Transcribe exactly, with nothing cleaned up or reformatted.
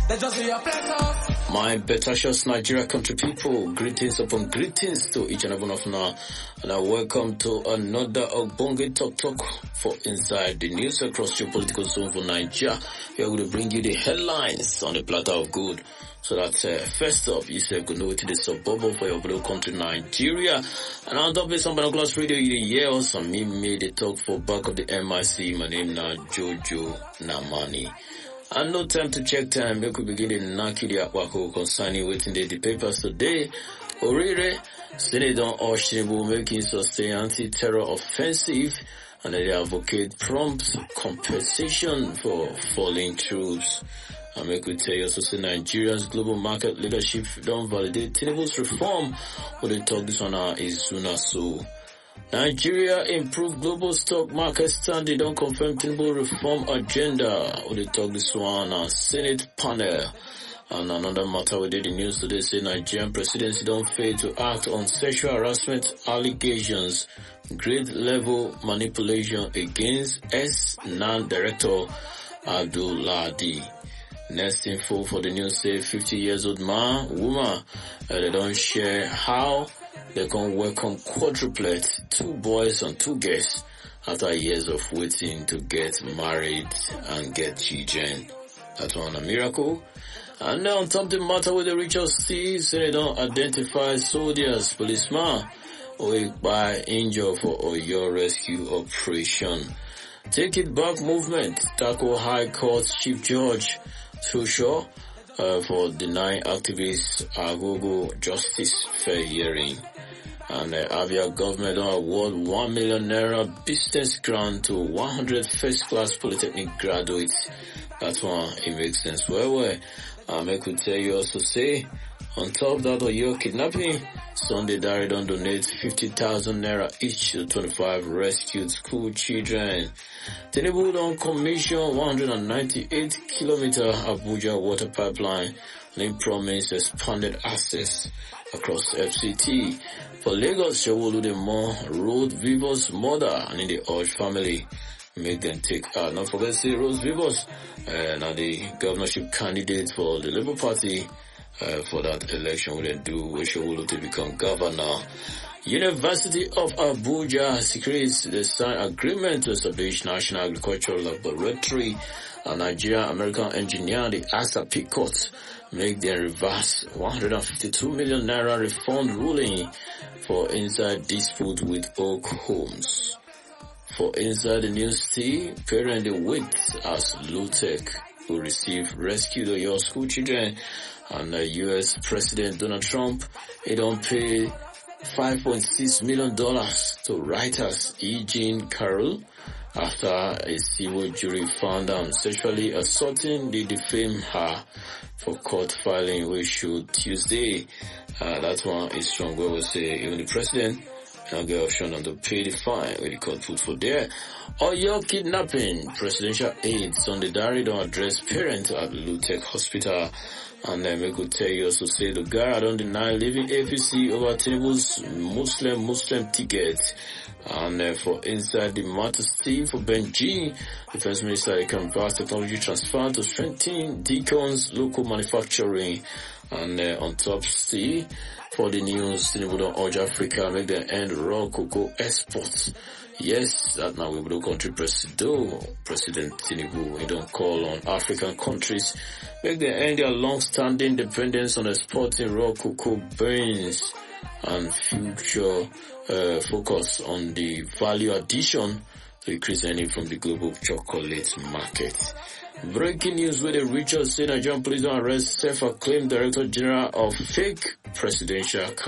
My Betashos Nigeria country people, greetings upon greetings to each and every one of now, and I welcome to another Ogbonge Talk Talk for Inside the News across your political zone for Nigeria. We are going to bring you the headlines on the platter of good. So that uh, first up, you say good to the suburb for your little country Nigeria. And on top of some binoculars radio, you hear us and me made the talk for back of the M I C. My name now Jojo Namani. And no time to check time. We could begin in Nakidi Akwako concerning waiting the, the papers today. Orire, Senator Oshinibu making sustain anti-terror offensive, and they advocate prompt compensation for falling troops. And we could tell you also say Nigeria's global market leadership don't validate Tinubu's reform. What they talk this one now is Zunaso. Nigeria improved global stock market standing, don't confirm Tinubu reform agenda. What they talk this one now Senate panel. And another matter we did in the news today say Nigerian presidency don't fail to act on sexual harassment allegations, grade level manipulation against ex-N A N director Abduladi. Next info for the news say fifty years old man, woman, uh, they don't share how they can welcome quadruplets, two boys and two girls after years of waiting to get married and get children. That's one a miracle. And now on top of the matter with the Richard C, so they don't identify soldiers, policemen, or by injured for Oyo rescue operation. Take it back movement, tackle High Court Chief Judge Susho uh, for denying activists Agogo justice fair hearing. And the uh, Abia government don't award one million naira business grant to one hundred first class polytechnic graduates. That's one, it makes sense. Well, well, um, I could tell you also say, on top of that, Oyo kidnapping, Sunday Diary don't donate fifty thousand naira each to twenty-five rescued school children. Tinubu don't commission one hundred ninety-eight kilometer Abuja water pipeline and he promised expanded access across F C T. For Lagos, Shawolu the more Road Vivos mother and in the Hodge family make them take out. Uh, not forget to say Rose Vivos, uh, now the governorship candidate for the Labour Party. Uh, for that election, we didn't do Shawolu to become governor. University of Abuja secretes the signed agreement to establish National Agricultural Laboratory. A Nigerian American engineer, the ASA Picot, make them reverse one hundred fifty-two million naira refund ruling for inside dispute with Oak Homes. For inside the news team, parent the wait as Lutech will receive rescued your school children. And the U S President Donald Trump, he don't pay five point six million dollars to writers E. Jean Carroll after a civil jury found them sexually assaulting the defame her for court filing which should Tuesday. Uh, that one is strong. We will say even the president and get option on to pay the fine with the court put for there. Oyo kidnapping, presidential aides on the diary don't address parents at Lutech Hospital. And then we could tell you also say the guy don't deny leaving A P C over Tinubu's Muslim Muslim ticket. And uh, for inside the matter Steve for Benji, the first minister can vast technology transfer to strengthen Deacon's local manufacturing. And uh, on top C for the news, Tinubu don't urge Africa make them end raw cocoa exports. Yes, that now we will country president, President Tinubu, he don't call on African countries make them end their long-standing dependence on exporting raw cocoa beans and future uh, focus on the value addition to increase earning from the global chocolate market. Breaking news where the Richard said Nigerian police don't arrest self-acclaimed Director General of fake presidential